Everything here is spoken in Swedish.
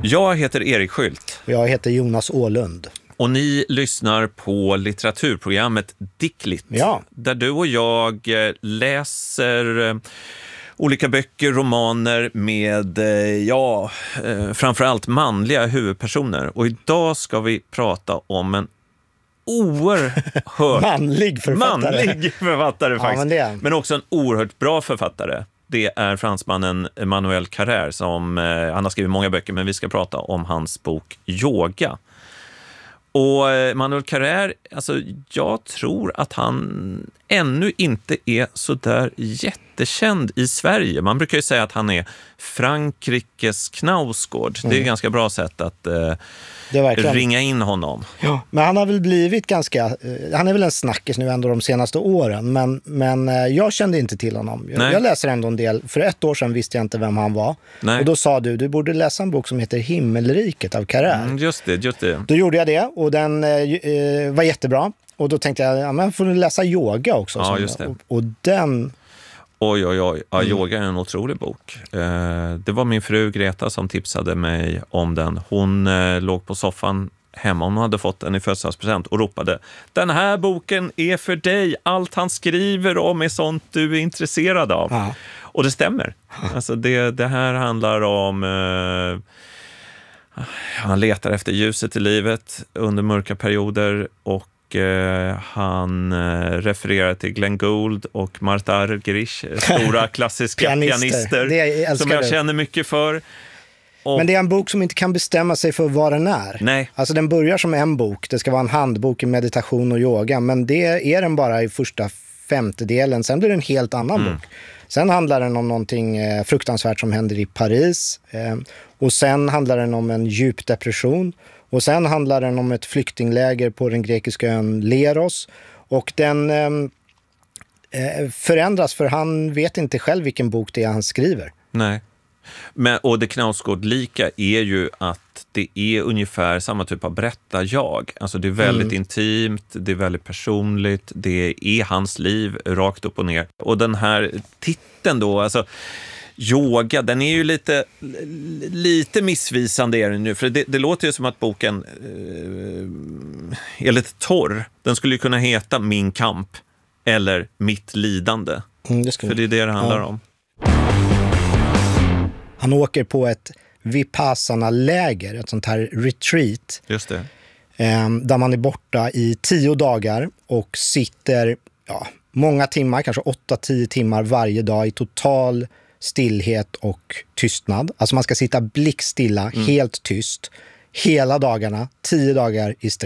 Jag heter Erik Skylt. Och jag heter Jonas Åhlund. Och ni lyssnar på litteraturprogrammet Dickligt. Ja. Där du och jag läser olika böcker, romaner med, framförallt manliga huvudpersoner. Och idag ska vi prata om en oerhört manlig författare faktiskt. Men också en oerhört bra författare. Det är fransmannen Emmanuel Carrère som han har skrivit många böcker, men vi ska prata om hans bok Yoga. Och Emmanuel Carrère, alltså jag tror att han ännu inte är så där jättekänd i Sverige. Man brukar ju säga att han är Frankrikes Knausgård. Det är ett ganska bra sätt att ringa in honom. Ja, men han har väl blivit han är väl en snackis nu ändå de senaste åren, men jag kände inte till honom. Jag läser ändå en del. För 1 år sedan visste jag inte vem han var. Nej. Och då sa du borde läsa en bok som heter Himmelriket av Carrère. Just det. Då gjorde jag det och den var jättebra. Och då tänkte jag, men får du läsa Yoga också? Ja, just det. Och den... Oj. Ja, Yoga är en otrolig bok. Det var min fru Greta som tipsade mig om den. Hon låg på soffan hemma, hon hade fått den i födelsedagspresent och ropade: den här boken är för dig, allt han skriver om är sånt du är intresserad av. Ja. Och det stämmer. Alltså det här handlar om... han letar efter ljuset i livet under mörka perioder och han refererar till Glenn Gould och Martha Argerich, stora klassiska pianister som jag känner mycket för. Men det är en bok som inte kan bestämma sig för vad den är. Nej. Alltså den börjar som en bok, det ska vara en handbok i meditation och yoga, men det är den bara i första 50-delen, sen blir det en helt annan bok. Sen handlar den om någonting fruktansvärt som händer i Paris och sen handlar den om en djup depression. Och sen handlar den om ett flyktingläger på den grekiska ön Leros. Och den förändras för han vet inte själv vilken bok det är han skriver. Nej. Och det Knausgård-lika är ju att det är ungefär samma typ av berättar-jag. Alltså det är väldigt intimt, det är väldigt personligt, det är hans liv rakt upp och ner. Och den här titeln då, alltså... Yoga, den är ju lite missvisande är den nu, för det låter ju som att boken är lite torr. Den skulle ju kunna heta Min kamp eller Mitt lidande. För det är det handlar om. Han åker på ett Vipassana-läger, ett sånt här retreat. Just det. Där man är borta i 10 dagar och sitter många timmar, kanske 8-10 timmar varje dag i total stillhet och tystnad. Alltså man ska sitta blickstilla, helt tyst, hela dagarna, 10 dagar i sträck.